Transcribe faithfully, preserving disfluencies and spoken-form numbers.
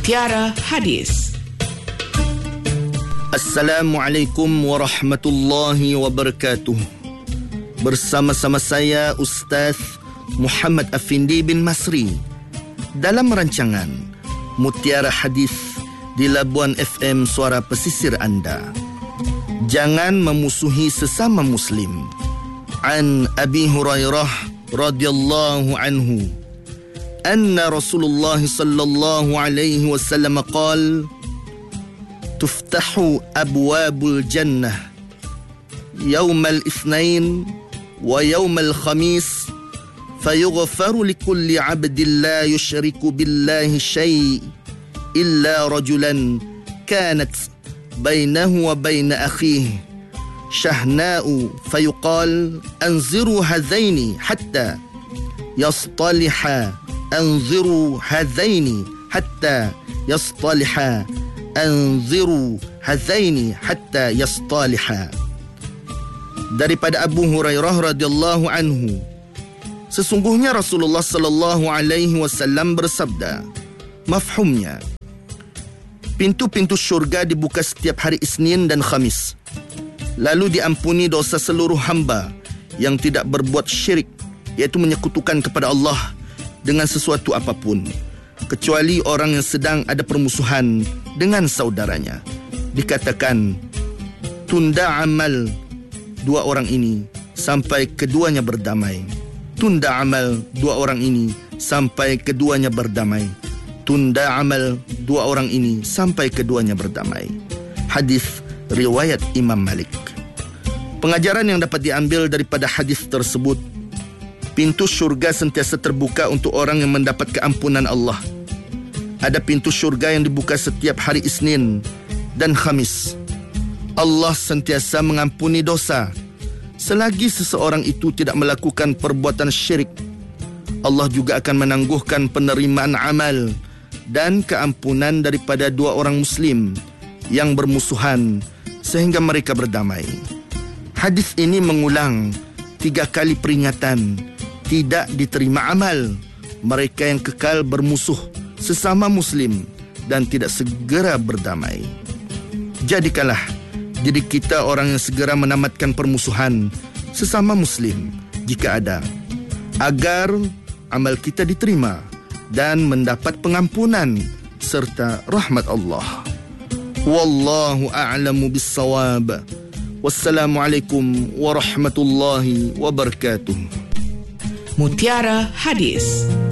Mutiara Hadis. Assalamualaikum warahmatullahi wabarakatuh. Bersama-sama saya Ustaz Muhammad Afindi bin Masri dalam rancangan Mutiara Hadis di Labuan F M Suara Pesisir anda. Jangan memusuhi sesama Muslim. An Abi Hurairah radhiyallahu anhu anna Rasulullah sallallahu alaihi wasallam qala tuftahu abwabul jannah yawmal ithnain wa yawmal khamis fayughfaru likulli 'abdin la yushriku billahi syai' illa rajulan kanat bainahu wa bain akhihi shahna'u fayuqal anziru hadhaini hatta yastaliha anziru hadhaini hatta yastaliha anziru hadhaini hatta yastaliha. Daripada Abu Hurairah radhiyallahu anhu, sesungguhnya Rasulullah sallallahu alaihi wasallam bersabda, mafhumnya, pintu-pintu syurga dibuka setiap hari Isnin dan Khamis, lalu diampuni dosa seluruh hamba yang tidak berbuat syirik, iaitu menyekutukan kepada Allah dengan sesuatu apapun, kecuali orang yang sedang ada permusuhan dengan saudaranya. Dikatakan, tunda amal dua orang ini sampai keduanya berdamai. Tunda amal dua orang ini sampai keduanya berdamai. Tunda amal dua orang ini sampai keduanya berdamai. Hadis riwayat Imam Malik. Pengajaran yang dapat diambil daripada hadis tersebut, pintu syurga sentiasa terbuka untuk orang yang mendapat keampunan Allah. Ada pintu syurga yang dibuka setiap hari Isnin dan Khamis. Allah sentiasa mengampuni dosa selagi seseorang itu tidak melakukan perbuatan syirik. Allah juga akan menangguhkan penerimaan amal dan keampunan daripada dua orang Muslim yang bermusuhan sehingga mereka berdamai. Hadis ini mengulang tiga kali peringatan tidak diterima amal mereka yang kekal bermusuh sesama Muslim dan tidak segera berdamai. Jadikanlah diri kita orang yang segera menamatkan permusuhan sesama Muslim jika ada, agar amal kita diterima dan mendapat pengampunan serta rahmat Allah. Wallahu a'lamu bis-shawab. Wassalamualaikum warahmatullahi wabarakatuh. Mutiara Hadis.